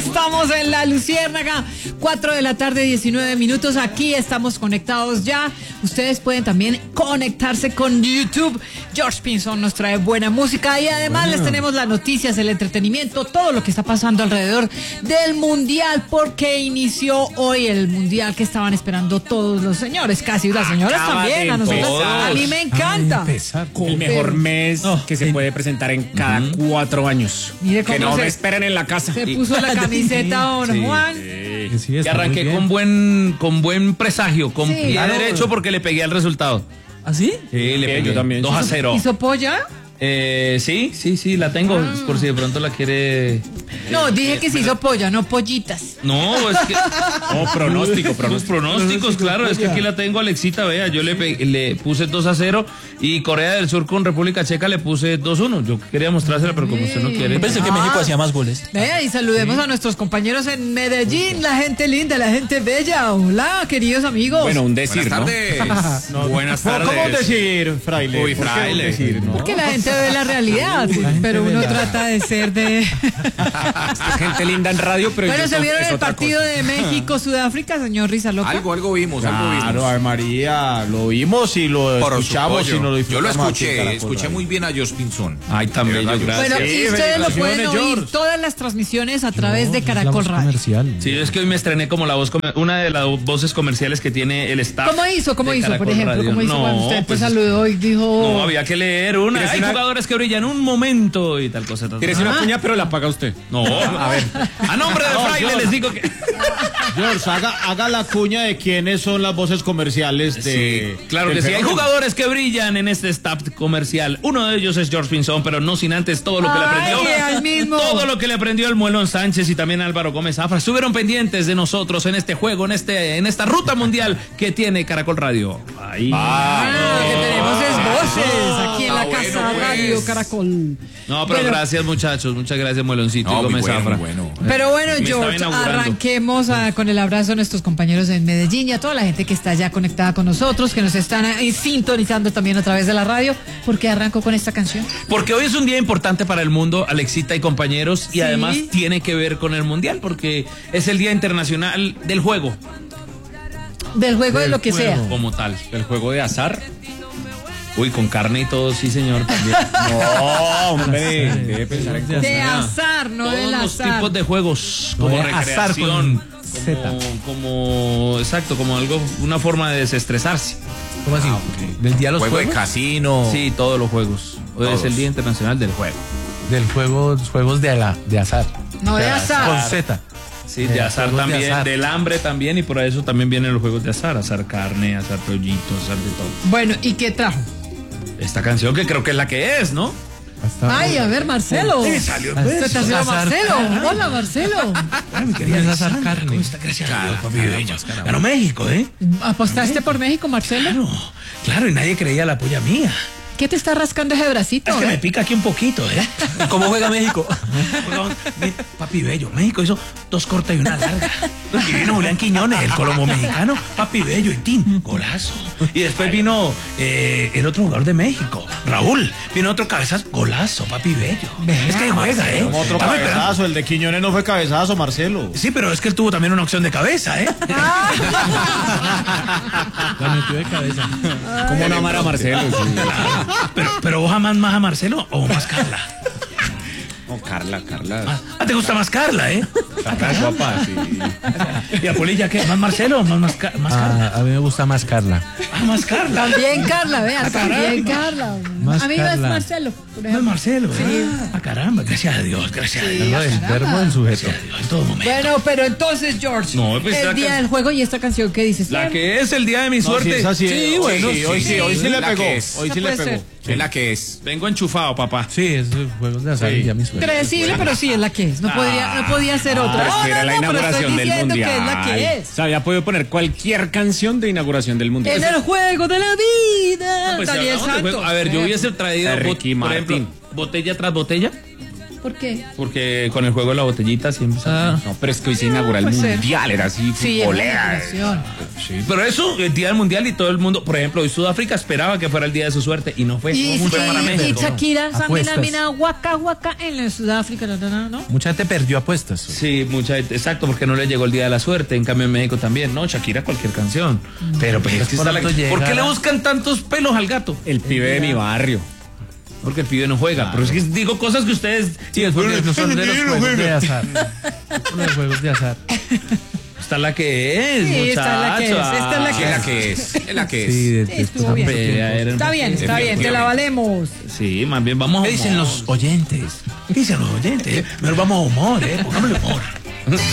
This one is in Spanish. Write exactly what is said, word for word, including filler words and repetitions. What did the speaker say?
estamos en La Luciérnaga, cuatro de la tarde, diecinueve minutos. Aquí estamos conectados ya. Ustedes pueden también conectarse con YouTube. George Pinzón nos trae buena música y además bueno. les tenemos las noticias, el entretenimiento, todo lo que está pasando alrededor del Mundial, porque inició hoy el Mundial que estaban esperando todos los señores, casi las señoras Acaba también. A nosotros, a mí me encanta. El mejor mes oh, que se sí. puede presentar en cada uh-huh. cuatro años. Mire cómo que no se, me esperen en la casa. Se puso la camiseta don sí, Juan. Sí, sí, y arranqué con buen, con buen presagio, con sí, pie claro. derecho porque le pegué al resultado. ¿Ah, sí? Sí, le pegué. Yo también. dos a cero. ¿Hizo polla? Eh, sí, sí, sí, la tengo, ah. por si de pronto la quiere. No, eh, dije eh, que se hizo polla, no pollitas. No, es que. No, pronóstico, pronósticos, pronósticos, claro, es que aquí la tengo, Alexita, vea, yo le, le puse dos a cero y Corea del Sur con República Checa le puse dos uno. Yo quería mostrársela, pero como usted no quiere. Yo pensé que ah. México hacía más goles. Vea, y saludemos sí. a nuestros compañeros en Medellín, la gente linda, la gente bella. Hola, queridos amigos. Bueno, un decir, Buenas tardes. ¿no? no, Buenas tardes. ¿Cómo decir, fraile? Uy, fraile. Decir, ¿no? Porque la gente ve la realidad. Sí, pero uno trata de ser de gente linda en radio, pero bueno, yo se vieron el partido cosa. de México Sudáfrica, señor Risa Loca. Algo, algo vimos, claro, algo vimos. Claro, Ave María, lo vimos y lo Por escuchamos y no lo Yo lo escuché, escuché muy bien a Jos Pinzón. Ay, también yo, gracias. Bueno, y ustedes lo pueden oír George. Todas las transmisiones a través no, de Caracol Radio. Comercial. Sí, es que hoy me estrené como la voz, una de las voces comerciales que tiene el staff. ¿Cómo hizo? ¿Cómo hizo, Caracol por ejemplo? Radio. ¿Cómo hizo no, cuando usted pues, saludó y dijo? No, había que leer una. Hay una... jugadores que brillan un momento y tal cosa. Tienes una cuña, pero la paga usted. No, a ver. A nombre de no, Fraile George. Les digo que. George, haga, haga la cuña de quiénes son las voces comerciales de. Sí, claro que sí. Hay jugadores que brillan en este staff comercial. Uno de ellos es George Pinzón, pero no sin antes todo lo que Ay, le aprendió. al mismo. Todo lo que le aprendió el Muelón Sánchez y también Álvaro Gómez Zafra. Estuvieron pendientes de nosotros en este juego, en este, en esta ruta mundial que tiene Caracol Radio. Ahí. Ah, lo que tenemos es voces aquí en la bueno, casa pues. Radio Caracol. No, pero bueno. Gracias, muchachos. Muchas gracias, Mueloncito no, y Gómez bueno, Zafra. Bueno. Pero bueno, George, arranquemos a, con el abrazo a nuestros compañeros en Medellín y a toda la gente que está ya conectada con nosotros, que nos están ahí sintonizando también a través de la radio. ¿Por qué arranco con esta canción? Porque hoy es un día importante para el mundo, Alexita y compañeros, y ¿sí? además tiene que ver con el Mundial, porque es el Día Internacional del Juego. Del juego del de lo que juego, sea. Como tal. El juego de azar. Uy, con carne y todo, sí, señor, también. No, hombre, debe pensar en cosas. De azar, no del azar. Todos los tipos de juegos, como no, recreación, como, como, exacto, como algo, una forma de desestresarse. ¿Cómo así? Ah, okay. ¿Del día de los juego juegos? de casino. Sí, todos los juegos. Hoy todos. Es el Día Internacional del Juego. Del juego, juegos de, ala, de azar. No, de, de azar. Con Z. Sí, de, de azar también, de azar. Del hambre también, y por eso también vienen los juegos de azar, azar carne, azar pollito, azar de todo. Bueno, ¿y qué trajo? Esta canción que creo que es la que es, ¿no? Hasta Ay, a ver, Marcelo. ¿Qué salió? ¿Te salió Marcelo? Hola, Marcelo. Ay, mi querida azar carne. ¿Cómo está? Gracias a Dios, papi bello. Ganó México, ¿eh? ¿Apostaste por México, Marcelo? Claro, claro, y nadie creía la polla mía. ¿Qué te está rascando ese bracito? Es que eh? me pica aquí un poquito, ¿eh? ¿Cómo juega México? Papi bello, México hizo dos cortas y una larga. Y vino Julián Quiñones, el colombo mexicano, papi bello, y tin, golazo. Y después vino eh, el otro jugador de México, Raúl. Vino otro cabezazo, golazo, papi bello. Es que juega, ¿eh? Como otro Dame, cabezazo, pero... el de Quiñones no fue cabezazo, Marcelo. Sí, pero es que él tuvo también una opción de cabeza, ¿eh? La metió de cabeza. ¿Cómo no amar a Marcelo? Sí. Pero, pero vos amás más a Marcelo o más Carla. No, Carla, Carla. Ah, ah, te gusta más Carla, ¿eh? Carla es guapa, sí. ¿Y a Polilla qué? ¿Más Marcelo o más, más, más Carla? Ah, a mí me gusta más Carla. Ah, más Carla. También Carla, vea, ah, también Carla. Más a mí Carla. es Marcelo. Más Marcelo, ¿eh? Sí. Ah, caramba, gracias a Dios, gracias sí, a Dios. El verbo del sujeto. Gracias a Dios, en todo momento. Bueno, pero entonces, George, no, pues el día can... del juego y esta canción, ¿qué dices? La que es el día de mi suerte. No, si es así, sí, bueno, sí, hoy sí, hoy sí le pegó. Hoy sí le pegó. Es la que es. Vengo enchufado, papá. Sí, es juegos de azar sí. y ya mi suerte. Predecible, pero sí es la que es. No, ah, podría, no podía ser otra. Ah, no, era no, la no, inauguración del mundial. Que es la que es. Se había podido poner cualquier canción de inauguración del mundial. En el juego de la vida. No, pues, Daniel Santos. A ver, yo hubiese traído, Ricky por Martin. ejemplo, botella tras botella. ¿Por qué? Porque con el juego de la botellita siempre. Ah. No, pero es que hoy se inaugura el puede ser. mundial, era así, Sí, futbolera. es una Sí, pero eso, el día del mundial y todo el mundo, por ejemplo, hoy Sudáfrica esperaba que fuera el día de su suerte y no fue. Y, Fue para y, y México. Shakira, Samina, Apuestas. Mina, Waka, Waka en la Sudáfrica, ¿no? Mucha gente perdió apuestas. Sí, mucha gente, exacto, porque no le llegó el día de la suerte. En cambio en México también, ¿no? Shakira cualquier canción. Pero, pero es que está la- pronto ¿por qué llegará. le buscan tantos pelos al gato? El pibe de mi barrio. Porque el pibe no juega. Pero es que digo cosas que ustedes. Sí, después Porque no son de los juegos de azar. Son de los juegos de azar. está la que es, Sí, esta es la que es, muchacho. esta es la Sí, que es la es. que es. Es la que es. Sí, de- Sí, de- estuvo bien. Pelea, era- Está bien, está bien, te la valemos. Sí, más bien vamos a ¿Qué dicen humor. los oyentes? ¿Qué dicen los oyentes? Pero vamos a humor, ¿eh? Pongámosle humor.